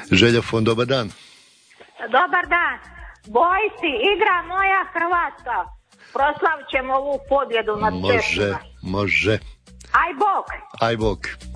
Željofon, dobar dan. Dobar dan. Bojsi, igra moja Hrvatska. Proslavit ćemo ovu pobjedu nad Češima. Može. Aj bok. Aj bok.